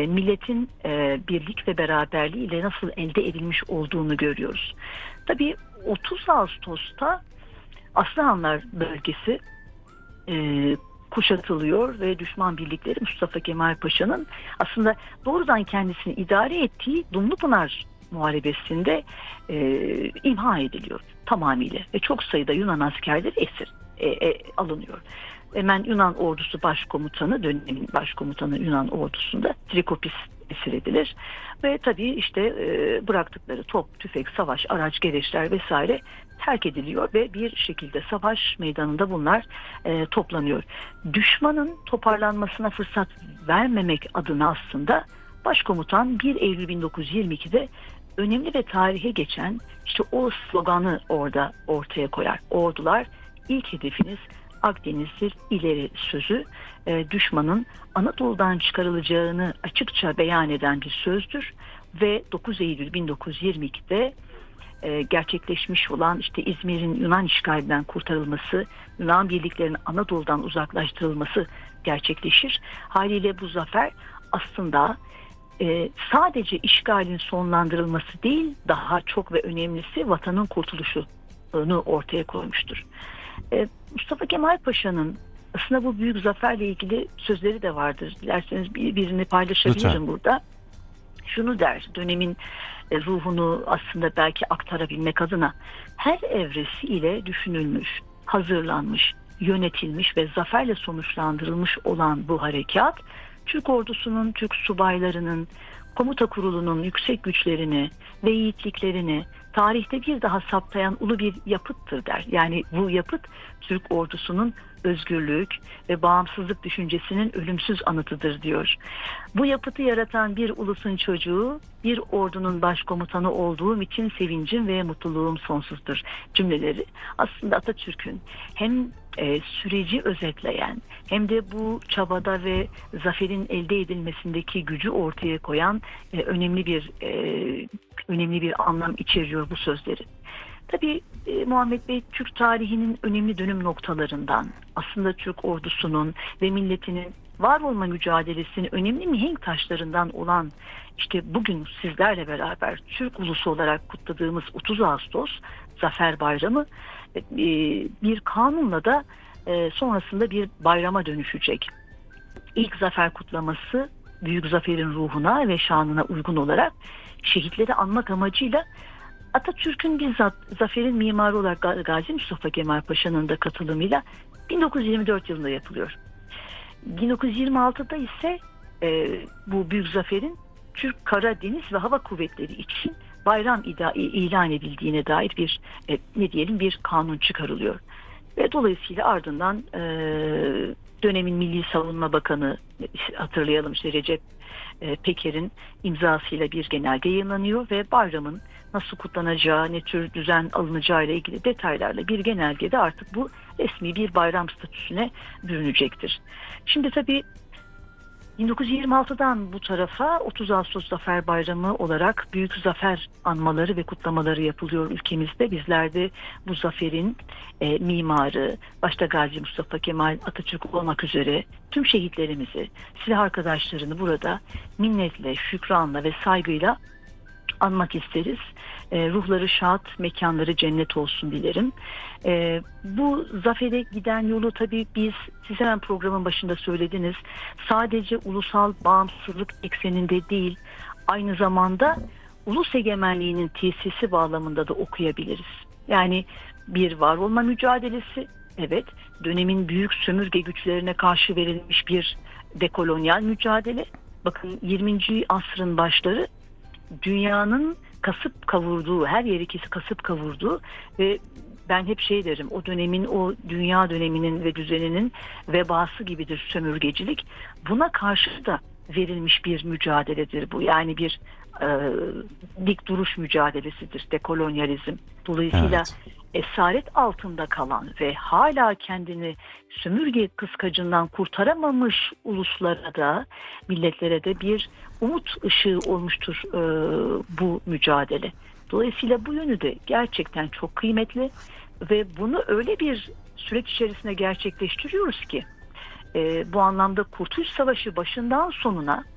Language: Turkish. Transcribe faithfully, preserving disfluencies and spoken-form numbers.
e, milletin e, birlik ve beraberliğiyle nasıl elde edilmiş olduğunu görüyoruz. Tabii otuz Ağustos'ta Aslıhanlar bölgesi e, kuşatılıyor ve düşman birlikleri Mustafa Kemal Paşa'nın aslında doğrudan kendisini idare ettiği Dumlupınar Muharebesi'nde e, imha ediliyor tamamıyla ve çok sayıda Yunan askerleri esir e, e, alınıyor. Hemen Yunan ordusu başkomutanı, dönemin başkomutanı Yunan ordusunda Trikopis esir edilir ve tabii işte e, bıraktıkları top, tüfek, savaş, araç, gereçler vesaire terk ediliyor ve bir şekilde savaş meydanında bunlar e, toplanıyor. Düşmanın toparlanmasına fırsat vermemek adına aslında başkomutan bir Eylül bin dokuz yüz yirmi iki'de önemli ve tarihe geçen işte o sloganı orada ortaya koyar. Ordular, ilk hedefiniz Akdeniz'dir, ileri sözü e, düşmanın Anadolu'dan çıkarılacağını açıkça beyan eden bir sözdür ve dokuz Eylül bin dokuz yüz yirmi iki'de e, gerçekleşmiş olan işte İzmir'in Yunan işgalinden kurtarılması, Yunan birliklerinin Anadolu'dan uzaklaştırılması gerçekleşir. Haliyle bu zafer aslında e, sadece işgalin sonlandırılması değil, daha çok ve önemlisi vatanın kurtuluşunu ortaya koymuştur. E, Mustafa Kemal Paşa'nın aslında bu büyük zaferle ilgili sözleri de vardır. Dilerseniz bir, birini paylaşabilirim Lütfen. Burada. Şunu der, dönemin e, ruhunu aslında belki aktarabilmek adına her evresiyle düşünülmüş, hazırlanmış, yönetilmiş ve zaferle sonuçlandırılmış olan bu harekat, Türk ordusunun, Türk subaylarının, komuta kurulunun yüksek güçlerini ve yiğitliklerini tarihte bir daha saptayan ulu bir yapıttır der. Yani bu yapıt Türk ordusunun özgürlük ve bağımsızlık düşüncesinin ölümsüz anıtıdır diyor. Bu yapıtı yaratan bir ulusun çocuğu, bir ordunun başkomutanı olduğum için sevincim ve mutluluğum sonsuzdur cümleleri aslında Atatürk'ün hem e, süreci özetleyen hem de bu çabada ve zaferin elde edilmesindeki gücü ortaya koyan e, önemli bir e, önemli bir anlam içeriyor bu sözleri. Tabii e, Muhammed Bey, Türk tarihinin önemli dönüm noktalarından, aslında Türk ordusunun ve milletinin var olma mücadelesinin önemli mihenk taşlarından olan işte bugün sizlerle beraber Türk ulusu olarak kutladığımız otuz Ağustos Zafer Bayramı e, bir kanunla da e, sonrasında bir bayrama dönüşecek. İlk zafer kutlaması büyük zaferin ruhuna ve şanına uygun olarak şehitleri anmak amacıyla Atatürk'ün bizzat zaferin mimarı olarak Gazi Mustafa Kemal Paşa'nın da katılımıyla bin dokuz yüz yirmi dört yılında yapılıyor. bin dokuz yüz yirmi altı'da ise e, bu büyük zaferin Türk Kara, Deniz ve Hava Kuvvetleri için bayram ilan edildiğine dair bir e, ne diyelim bir kanun çıkarılıyor. Ve dolayısıyla ardından e, dönemin Milli Savunma Bakanı, hatırlayalım işte Recep e, Peker'in imzasıyla bir genelge yayınlanıyor ve bayramın nasıl kutlanacağı, ne tür düzen alınacağı ile ilgili detaylarla bir genelgede artık bu resmi bir bayram statüsüne bürünecektir. Şimdi tabii bin dokuz yüz yirmi altı'dan bu tarafa otuz Ağustos Zafer Bayramı olarak büyük zafer anmaları ve kutlamaları yapılıyor ülkemizde. Bizler de bu zaferin e, mimarı, başta Gazi Mustafa Kemal Atatürk olmak üzere tüm şehitlerimizi, silah arkadaşlarını burada minnetle, şükranla ve saygıyla anmak isteriz. E, ruhları şad, mekanları cennet olsun dilerim. E, bu zafere giden yolu tabii biz, siz hemen programın başında söylediniz, sadece ulusal bağımsızlık ekseninde değil, aynı zamanda ulus egemenliğinin tesisi bağlamında da okuyabiliriz. Yani bir var olma mücadelesi, evet, dönemin büyük sömürge güçlerine karşı verilmiş bir dekolonyal mücadele. Bakın yirminci asrın başları dünyanın kasıp kavurduğu, her yeri kesip kasıp kavurduğu ve ben hep şey derim, o dönemin, o dünya döneminin ve düzeninin vebası gibidir sömürgecilik. Buna karşı da verilmiş bir mücadeledir bu. Yani bir e, dik duruş mücadelesidir dekolonyalizm. Dolayısıyla evet, esaret altında kalan ve hala kendini sömürge kıskacından kurtaramamış uluslara da, milletlere de bir umut ışığı olmuştur e, bu mücadele. Dolayısıyla bu yönü de gerçekten çok kıymetli ve bunu öyle bir süreç içerisinde gerçekleştiriyoruz ki e, bu anlamda Kurtuluş Savaşı başından sonuna